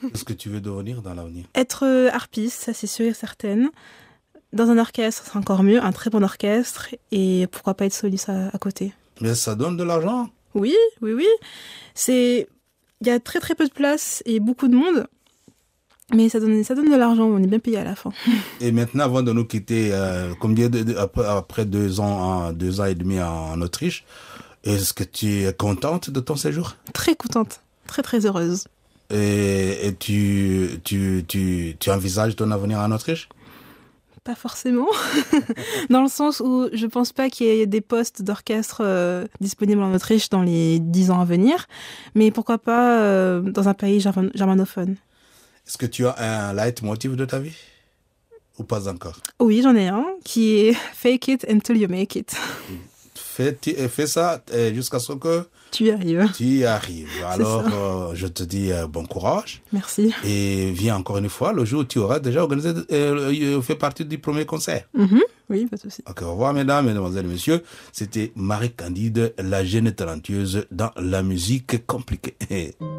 Qu'est-ce que tu veux devenir dans l'avenir? Être harpiste, ça c'est sûr et certain. Dans un orchestre, c'est encore mieux, un très bon orchestre. Et pourquoi pas être soliste à côté. Mais ça donne de l'argent. Oui, oui, oui. Il y a très très peu de place et beaucoup de monde. Mais ça donne de l'argent, on est bien payé à la fin. Et maintenant, avant de nous quitter, après 2 ans, 2 ans et demi en Autriche, est-ce que tu es contente de ton séjour? Très contente, très très heureuse. Et tu envisages ton avenir en Autriche? Pas forcément, dans le sens où je pense pas qu'il y ait des postes d'orchestre disponibles en Autriche dans les 10 ans à venir, mais pourquoi pas dans un pays germanophone. Est-ce que tu as un leitmotiv de ta vie? Ou pas encore? Oui, j'en ai un qui est Fake it until you make it. Fais ça jusqu'à ce que Tu y arrives. tu y arrives. C'est ça. Alors, je te dis bon courage. Merci. Et viens encore une fois le jour où tu auras déjà organisé, fait partie du premier concert. Mhm. Oui, pas de souci. Ok, au revoir mesdames, mesdemoiselles et messieurs. C'était Marie Candide, la jeune talentueuse dans la musique compliquée.